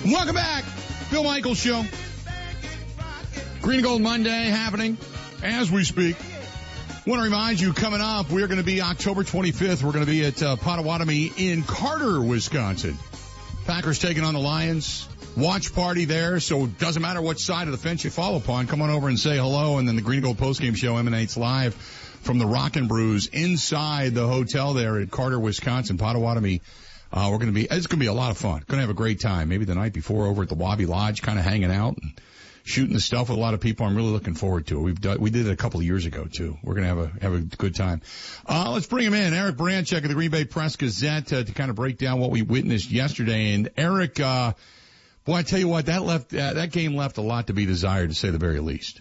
Welcome back. Bill Michaels Show. Green and Gold Monday happening as we speak. Want to remind you, coming up, we're going to be October 25th. We're going to be at Potawatomi in Carter, Wisconsin. Packers taking on the Lions. Watch party there, so it doesn't matter what side of the fence you fall upon. Come on over and say hello, and then the Green and Gold postgame show emanates live from the Rockin' Brews inside the hotel there at Carter, Wisconsin, Potawatomi. It's going to be a lot of fun. Going to have a great time. Maybe the night before over at the Wabi Lodge, kind of hanging out and shooting the stuff with a lot of people. I'm really looking forward to it. We did it a couple of years ago too. We're going to have a good time. Let's bring him in. Eric Branchek of the Green Bay Press Gazette to kind of break down what we witnessed yesterday. And Eric, boy, I tell you what, that game left a lot to be desired, to say the very least.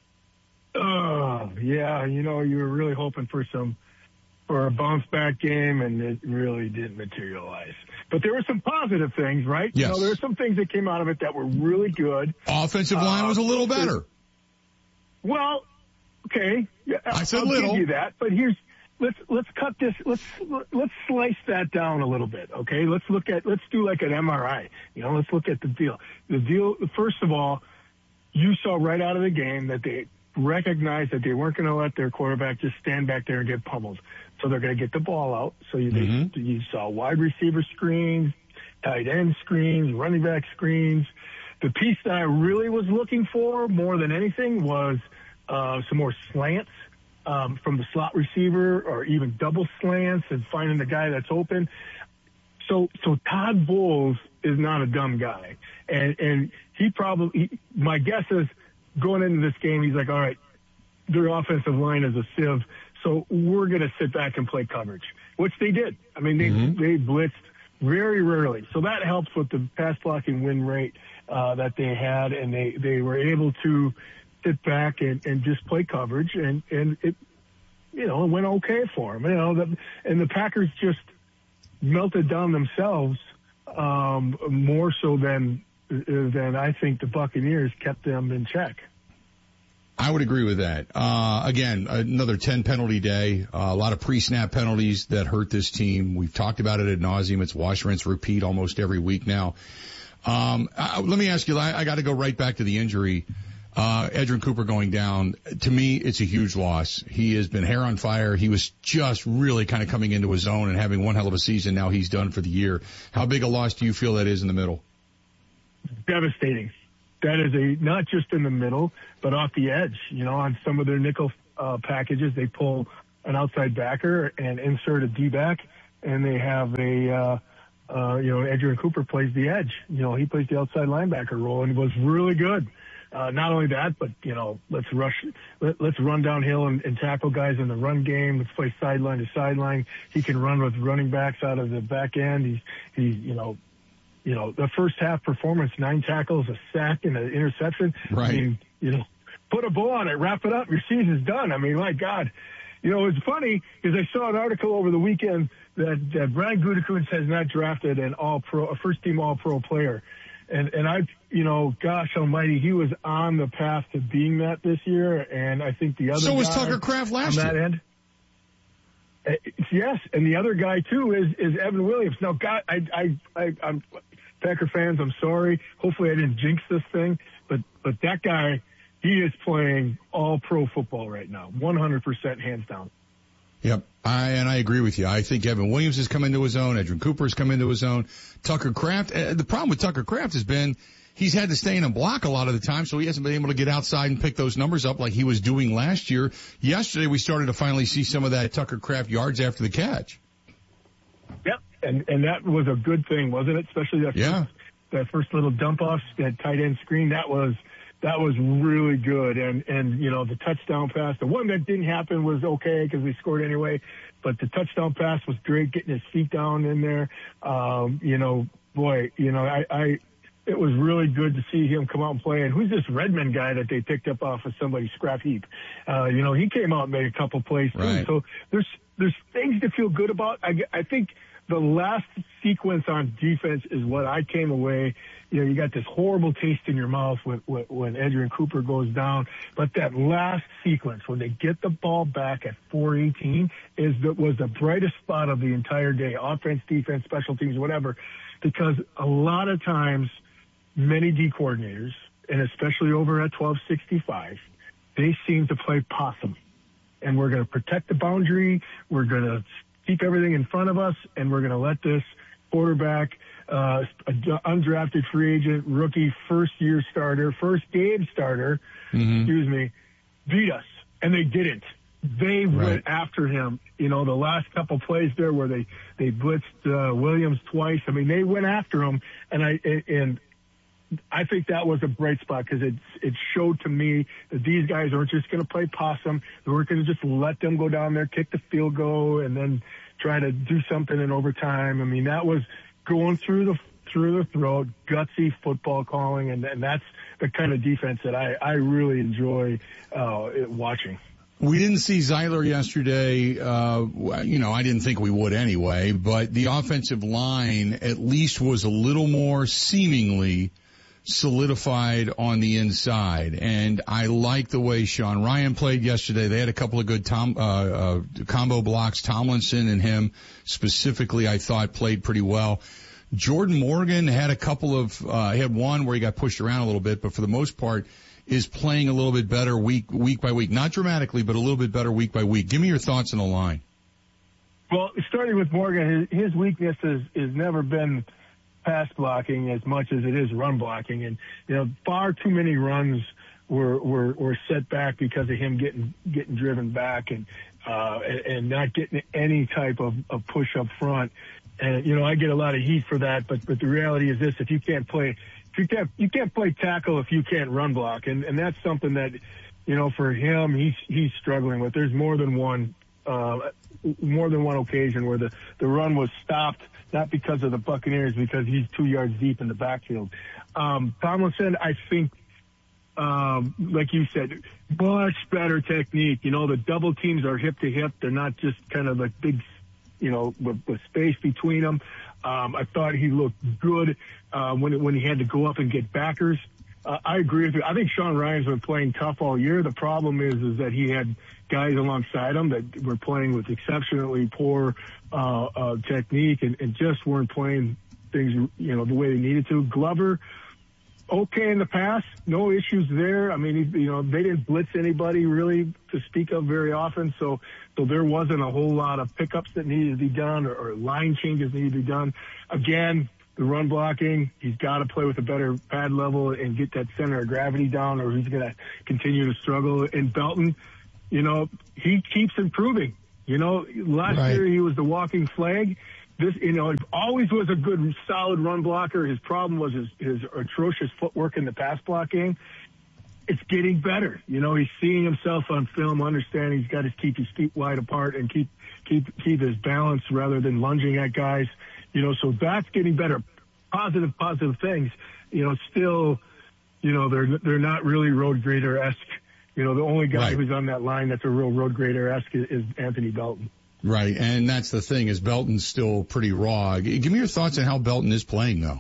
Yeah, you were really hoping for a bounce back game, and it really didn't materialize. But there were some positive things, right? Yes. There were some things that came out of it that were really good. Offensive line was a little better. Well, okay. I said I'll little. give you that, but let's cut this. Let's slice that down a little bit. Okay. Let's do like an MRI. Let's look at the deal. First of all, you saw right out of the game that they recognized that they weren't going to let their quarterback just stand back there and get pummeled. So they're going to get the ball out. So you saw wide receiver screens, tight end screens, running back screens. The piece that I really was looking for more than anything was some more slants from the slot receiver, or even double slants, and finding the guy that's open. So Todd Bowles is not a dumb guy. And my guess is going into this game, he's like, all right, their offensive line is a sieve, so we're going to sit back and play coverage, which they did. I mean, they blitzed very rarely. So that helps with the pass blocking win rate that they had, and they were able to sit back and just play coverage, and it, it went okay for them. And the Packers just melted down themselves more so than I think the Buccaneers kept them in check. I would agree with that. Again, another 10 penalty day, a lot of pre-snap penalties that hurt this team. We've talked about it ad nauseum. It's wash, rinse, repeat almost every week now. Let me ask you, I got to go right back to the injury. Edgerrin Cooper going down. To me, it's a huge loss. He has been hair on fire. He was just really kind of coming into his own and having one hell of a season. Now he's done for the year. How big a loss do you feel that is in the middle? Devastating. That is not just in the middle, but off the edge. On some of their nickel packages, they pull an outside backer and insert a D-back, and they have Edgerrin Cooper plays the edge. He plays the outside linebacker role, and he was really good. Not only that, but, let's run downhill and tackle guys in the run game. Let's play sideline to sideline. He can run with running backs out of the back end. The first half performance, 9 tackles, a sack, and an interception. Right. I mean, put a bow on it, wrap it up, your season's done. I mean, my God. It's funny because I saw an article over the weekend that Brian Gutekunst has not drafted a first-team All-Pro player. And I, gosh almighty, he was on the path to being that this year. And I think the other So was Tucker Kraft last year. On that end. Yes, and the other guy too is Evan Williams. Now, God, I'm Packer fans. I'm sorry. Hopefully, I didn't jinx this thing. But that guy, he is playing all pro football right now, 100% hands down. Yep, I agree with you. I think Evan Williams has come into his own. Edgerrin Cooper has come into his own. Tucker Kraft. The problem with Tucker Kraft has been he's had to stay in and block a lot of the time, so he hasn't been able to get outside and pick those numbers up like he was doing last year. Yesterday, we started to finally see some of that Tucker Kraft yards after the catch. Yep, and that was a good thing, wasn't it? Especially that first little dump off, that tight end screen. That was really good. And the touchdown pass, the one that didn't happen was okay because we scored anyway, but the touchdown pass was great, getting his feet down in there. It was really good to see him come out and play. And who's this Redmond guy that they picked up off of somebody's scrap heap? He came out and made a couple plays too. Right. So there's things to feel good about. I think the last sequence on defense is what I came away. You got this horrible taste in your mouth when Edgerrin Cooper goes down. But that last sequence, when they get the ball back at 4:18, was the brightest spot of the entire day. Offense, defense, special teams, whatever. Because a lot of times many D coordinators, and especially over at 1265, they seem to play possum. And we're going to protect the boundary. We're going to keep everything in front of us, and we're going to let this quarterback, undrafted free agent, rookie, first-year starter, first game starter, beat us. And they didn't. They went after him. The last couple plays there where they blitzed Williams twice. I mean, they went after him, and I think that was a bright spot because it showed to me that these guys aren't just going to play possum. They weren't going to just let them go down there, kick the field goal, and then try to do something in overtime. I mean, that was going through the throat, gutsy football calling, and that's the kind of defense that I really enjoy watching. We didn't see Zeiler yesterday. I didn't think we would anyway, but the offensive line at least was a little more seemingly solidified on the inside. And I like the way Sean Ryan played yesterday. They had a couple of good combo blocks. Tomlinson and him specifically, I thought, played pretty well. Jordan Morgan had a couple of, had one where he got pushed around a little bit, but for the most part is playing a little bit better week by week. Not dramatically, but a little bit better week by week. Give me your thoughts on the line. Well, starting with Morgan, his weakness is never been pass blocking as much as it is run blocking. And, far too many runs were set back because of him getting driven back and not getting any type of push up front. And, I get a lot of heat for that, but the reality is this: you can't play tackle if you can't run block. And that's something that, for him, he's struggling with. There's more than one occasion where the run was stopped, not because of the Buccaneers, because he's 2 yards deep in the backfield. Tomlinson, I think, like you said, much better technique. The double teams are hip to hip. They're not just kind of like big, with space between them. I thought he looked good when he had to go up and get backers. I agree with you. I think Sean Ryan's been playing tough all year. The problem is that he had guys alongside him that were playing with exceptionally poor technique and just weren't playing things, the way they needed to. Glover, okay in the pass, no issues there. I mean, they didn't blitz anybody really to speak of very often, so there wasn't a whole lot of pickups that needed to be done or line changes needed to be done. Again, the run blocking, he's got to play with a better pad level and get that center of gravity down, or he's going to continue to struggle. And Belton, he keeps improving. Last year he was the walking flag. This, always was a good, solid run blocker. His problem was his atrocious footwork in the pass blocking. It's getting better. He's seeing himself on film, understanding he's got to keep his feet wide apart and keep his balance rather than lunging at guys. So that's getting better. Positive things. Still, they're not really road grader-esque. The only guy who's on that line that's a real road grader-esque is Anthony Belton. Right, and that's the thing, is Belton's still pretty raw. Give me your thoughts on how Belton is playing, though.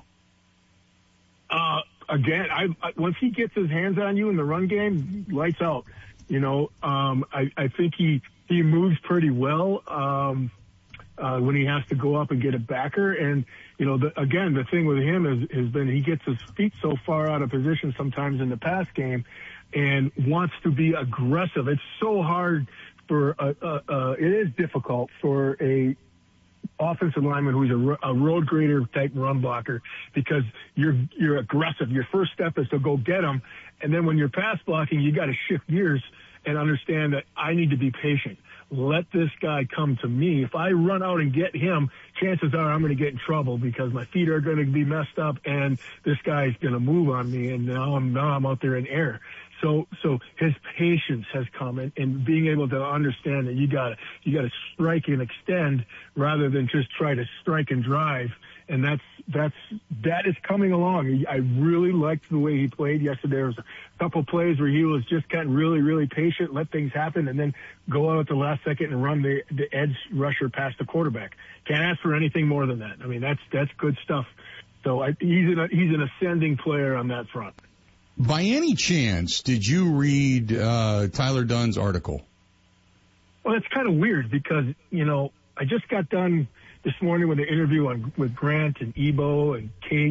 Again, once he gets his hands on you in the run game, lights out. I think he moves pretty well when he has to go up and get a backer. And, the thing with him has been he gets his feet so far out of position sometimes in the pass game and wants to be aggressive. It's so hard it is difficult for a offensive lineman who's a road grader type run blocker, because you're aggressive. Your first step is to go get him, and then when you're pass blocking, you got to shift gears and understand that I need to be patient. Let this guy come to me. If I run out and get him, chances are I'm going to get in trouble because my feet are going to be messed up and this guy's going to move on me, and now I'm out there in air. So his patience has come, and being able to understand that you got to strike and extend rather than just try to strike and drive. And that is coming along. I really liked the way he played yesterday. There was a couple plays where he was just kind of really, really patient, let things happen, and then go out at the last second and run the edge rusher past the quarterback. Can't ask for anything more than that. I mean, that's good stuff. So he's an ascending player on that front. By any chance, did you read Tyler Dunn's article? Well, it's kind of weird because, I just got done this morning with an interview with Grant and Ebo and Kate,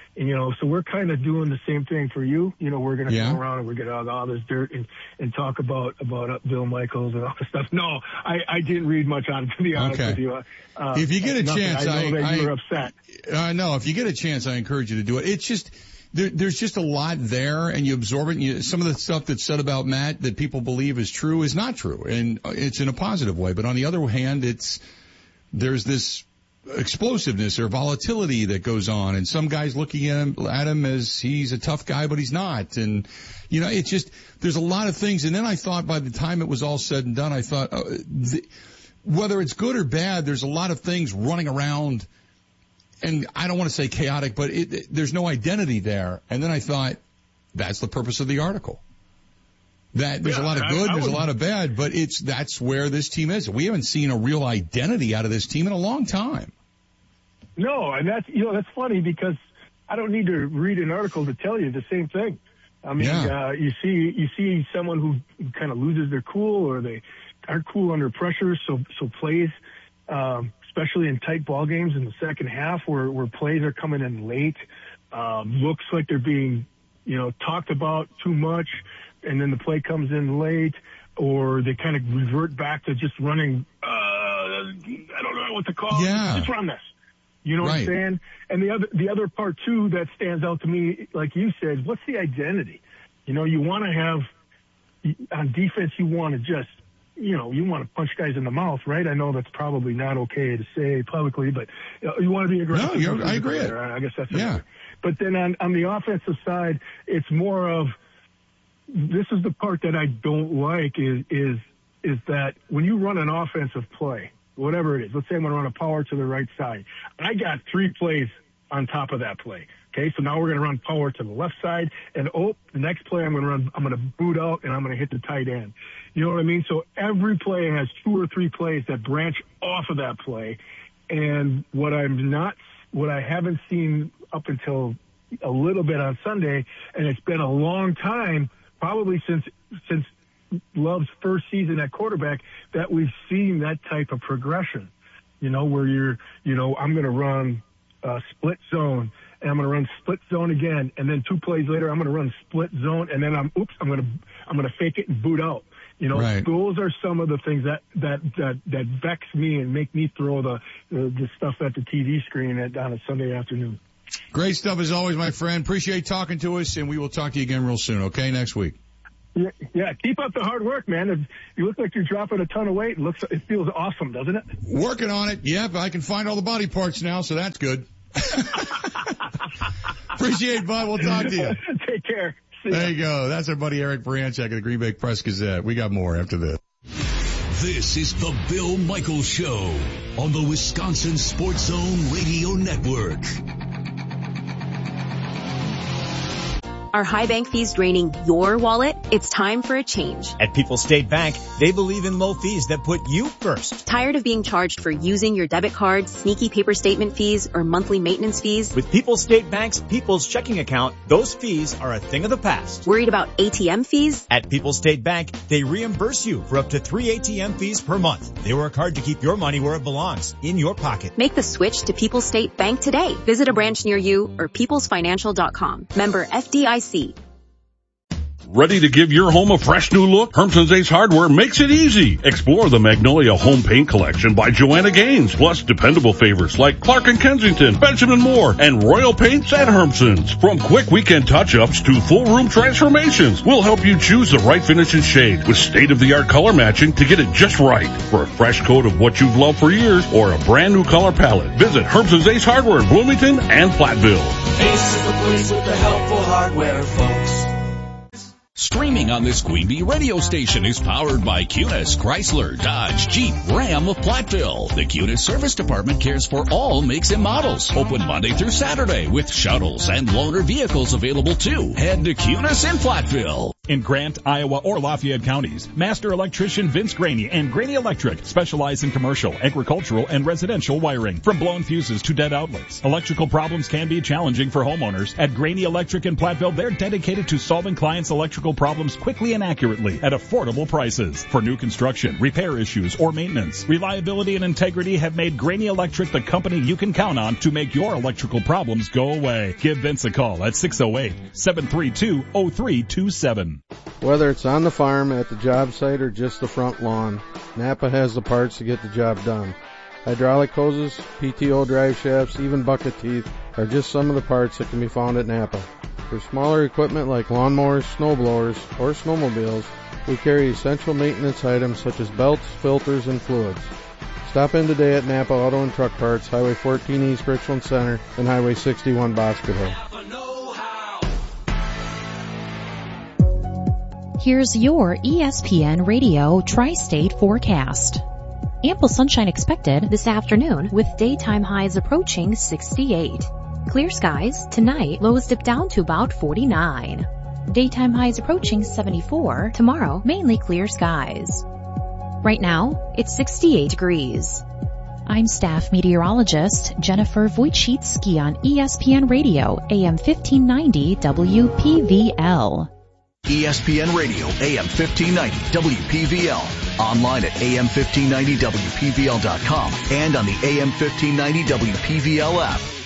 And, so we're kind of doing the same thing for you. We're going to come around and we're going to all this dirt and talk about Bill Michaels and all this stuff. No, I didn't read much on it, to be honest with you. If you get a chance, I know that you were upset. No, if you get a chance, I encourage you to do it. It's just, there's just a lot there, and you absorb it. Some of the stuff that's said about Matt that people believe is true is not true, and it's in a positive way. But on the other hand, there's this explosiveness or volatility that goes on, and some guys looking at him as he's a tough guy, but he's not. And it's just, there's a lot of things. And then I thought, by the time it was all said and done, I thought whether it's good or bad, there's a lot of things running around. And I don't want to say chaotic, but there's no identity there. And then I thought, that's the purpose of the article. That there's a lot of good, there's a lot of bad, but that's where this team is. We haven't seen a real identity out of this team in a long time. No, and that's funny, because I don't need to read an article to tell you the same thing. I mean, you see someone who kind of loses their cool, or they aren't cool under pressure, so plays, especially in tight ball games in the second half where plays are coming in late, looks like they're being, talked about too much, and then the play comes in late, or they kind of revert back to just running, I don't know what to call it. Just run this. You know what I'm saying? And the other part too that stands out to me, like you said, what's the identity? You want to have, on defense, you want to just, you want to punch guys in the mouth, right? I know that's probably not okay to say publicly, but you want to be aggressive. No, I agree. I guess that's But then on the offensive side, it's more of, this is the part that I don't like is that when you run an offensive play, whatever it is, let's say I'm going to run a power to the right side. I got 3 plays on top of that play. Okay, so now we're going to run power to the left side, and the next play I'm going to boot out, and I'm going to hit the tight end. You know what I mean? So every play has 2 or 3 plays that branch off of that play. And what I haven't seen up until a little bit on Sunday, and it's been a long time, probably since Love's first season at quarterback, that we've seen that type of progression, where I'm going to run split zone, and I'm going to run split zone again, and then 2 plays later I'm going to run split zone, and then I'm going to fake it and boot out. Those are some of the things that vex me and make me throw the stuff at the TV screen on a Sunday afternoon. Great stuff as always, my friend. Appreciate talking to us, and we will talk to you again real soon. Okay, next week. Yeah, keep up the hard work, man. You look like you're dropping a ton of weight. It feels awesome, doesn't it? Working on it. Yep, I can find all the body parts now, so that's good. Appreciate it, bud. We'll talk to you. Take care. There you go. That's our buddy Eric Baranchak of the Green Bay Press Gazette. We got more after this. This is the Bill Michaels Show on the Wisconsin Sports Zone Radio Network. Are high bank fees draining your wallet? It's time for a change. At People's State Bank, they believe in low fees that put you first. Tired of being charged for using your debit card, sneaky paper statement fees, or monthly maintenance fees? With People's State Bank's People's Checking Account, those fees are a thing of the past. Worried about ATM fees? At People's State Bank, they reimburse you for up to 3 ATM fees per month. They work hard to keep your money where it belongs, in your pocket. Make the switch to People's State Bank today. Visit a branch near you or peoplesfinancial.com. Member FDIC. Ready to give your home a fresh new look? Hermson's Ace Hardware makes it easy. Explore the Magnolia Home Paint Collection by Joanna Gaines, plus dependable favorites like Clark & Kensington, Benjamin Moore, and Royal Paints at Hermson's. From quick weekend touch-ups to full room transformations, we'll help you choose the right finish and shade with state-of-the-art color matching to get it just right. For a fresh coat of what you've loved for years or a brand new color palette, visit Hermson's Ace Hardware in Bloomington and Platteville. Ace is the place with the helpful hardware, folks. Streaming on this Queen Bee radio station is powered by Cunis, Chrysler, Dodge, Jeep, Ram of Platteville. The Cunis Service Department cares for all makes and models. Open Monday through Saturday with shuttles and loaner vehicles available too. Head to Cunis in Platteville. In Grant, Iowa, or Lafayette counties, Master Electrician Vince Graney and Graney Electric specialize in commercial, agricultural, and residential wiring. From blown fuses to dead outlets, electrical problems can be challenging for homeowners. At Graney Electric in Platteville, they're dedicated to solving clients' electrical problems quickly and accurately at affordable prices. For new construction, repair issues, or maintenance, reliability and integrity have made Graney Electric the company you can count on to make your electrical problems go away. Give Vince a call at 608-732-0327. Whether it's on the farm, at the job site, or just the front lawn, Napa has the parts to get the job done. Hydraulic hoses, PTO drive shafts, even bucket teeth are just some of the parts that can be found at Napa. For smaller equipment like lawnmowers, snowblowers, or snowmobiles, we carry essential maintenance items such as belts, filters, and fluids. Stop in today at Napa Auto and Truck Parts, Highway 14 East Richland Center, and Highway 61 Bosque Hill. Here's your ESPN Radio Tri-State forecast. Ample sunshine expected this afternoon with daytime highs approaching 68. Clear skies tonight, lows dip down to about 49. Daytime highs approaching 74. Tomorrow, mainly clear skies. Right now, it's 68 degrees. I'm staff meteorologist Jennifer Wojcicki on ESPN Radio, AM 1590 WPVL. ESPN Radio, AM 1590, WPVL. Online at AM1590WPVL.com and on the AM 1590 WPVL app.